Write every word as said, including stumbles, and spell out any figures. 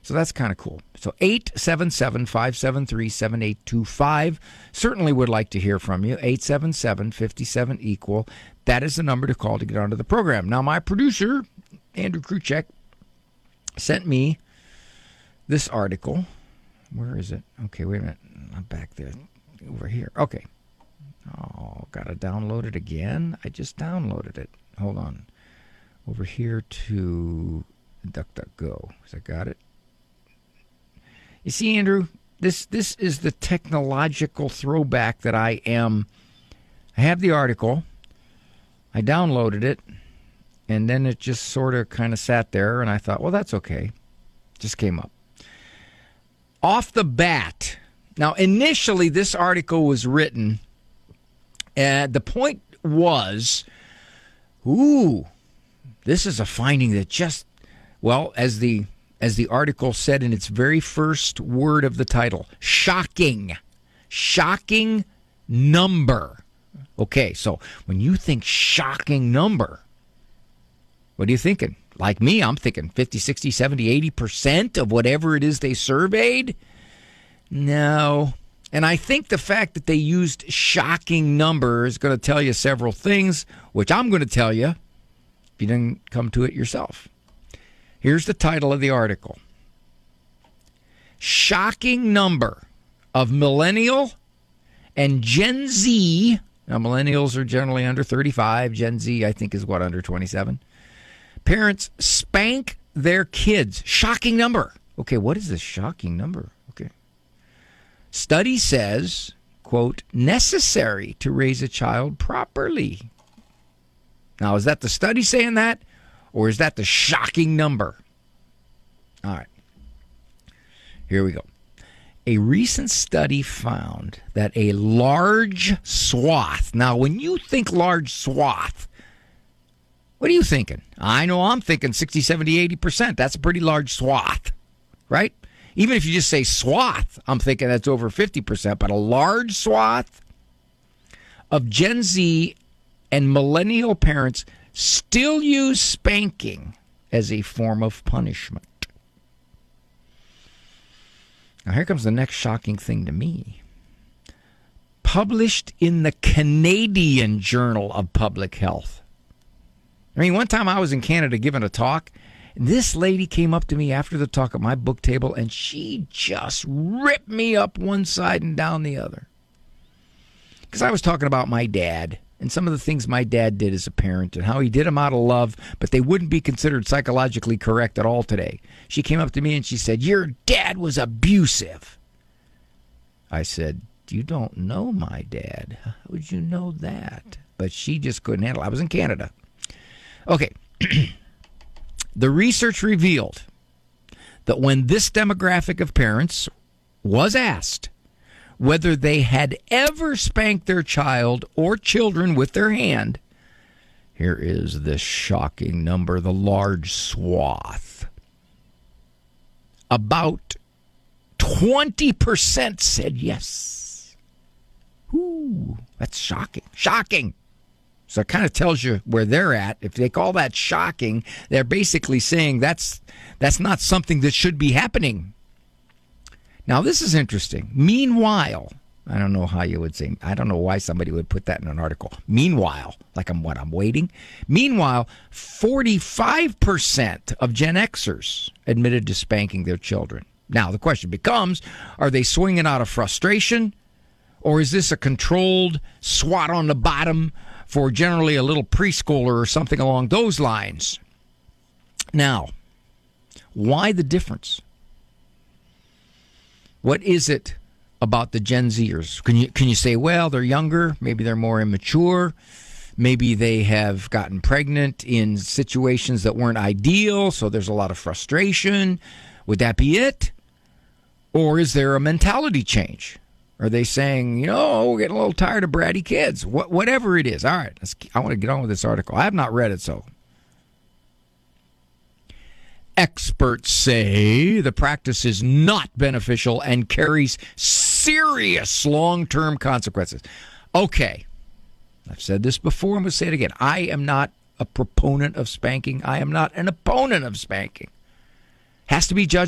So that's kind of cool. So eight seven seven, five seven three, seven eight two five. Certainly would like to hear from you. eight seven seven, five seven, equal. That is the number to call to get onto the program. Now, my producer, Andrew Kruchek, sent me this article. Where is it? Okay, wait a minute. I'm back there. Over here. Okay. Oh, got to download it again. I just downloaded it. Hold on. Over here to DuckDuckGo. Has I got it? You see, Andrew, this this is the technological throwback that I am. I have the article. I downloaded it, and then it just sort of kind of sat there, and I thought, well, that's okay. Just came up. Off the bat. Now, initially, this article was written, and the point was, ooh, this is a finding that just, well, as the as the article said in its very first word of the title, shocking. Shocking number. Okay, so when you think shocking number, what are you thinking? Like me, I'm thinking fifty, sixty, seventy, eighty percent of whatever it is they surveyed? No. And I think the fact that they used shocking number is going to tell you several things, which I'm going to tell you if you didn't come to it yourself. Here's the title of the article. Shocking number of millennial and Gen Z. Now, millennials are generally under thirty-five. Gen Z, I think, is what, under twenty-seven? Parents spank their kids. Shocking number. Okay, what is this shocking number? Okay. Study says, quote, necessary to raise a child properly. Now, is that the study saying that? Or is that the shocking number? All right. Here we go. A recent study found that a large swath. Now, when you think large swath, what are you thinking? I know I'm thinking sixty, seventy, eighty percent. That's a pretty large swath, right? Even if you just say swath, I'm thinking that's over fifty percent. But a large swath of Gen Z and millennial parents still use spanking as a form of punishment. Now, here comes the next shocking thing to me. Published in the Canadian Journal of Public Health. I mean, one time I was in Canada giving a talk, and this lady came up to me after the talk at my book table, and she just ripped me up one side and down the other. Because I was talking about my dad and some of the things my dad did as a parent and how he did them out of love, but they wouldn't be considered psychologically correct at all today. She came up to me and she said, your dad was abusive. I said, you don't know my dad. How would you know that? But she just couldn't handle it. I was in Canada. Okay. The research revealed that when this demographic of parents was asked whether they had ever spanked their child or children with their hand, here is this shocking number, the large swath. About twenty percent said yes. Ooh, that's shocking. Shocking. So it kind of tells you where they're at. If they call that shocking, they're basically saying that's that's not something that should be happening. Now, this is interesting. Meanwhile, I don't know how you would say, I don't know why somebody would put that in an article. Meanwhile, like I'm what, I'm waiting? Meanwhile, forty-five percent of Gen Xers admitted to spanking their children. Now, the question becomes, are they swinging out of frustration? Or is this a controlled swat on the bottom for generally a little preschooler or something along those lines? Now, why the difference? What is it about the Gen Zers? Can you can you say, well, they're younger, maybe they're more immature, maybe they have gotten pregnant in situations that weren't ideal, so there's a lot of frustration. Would that be it? Or is there a mentality change? Are they saying, you know, we're getting a little tired of bratty kids? What, whatever it is. All right, let's, I want to get on with this article. I have not read it, so. Experts say the practice is not beneficial and carries serious long-term consequences. Okay, I've said this before. I'm going to say it again. I am not a proponent of spanking. I am not an opponent of spanking. Has to be judged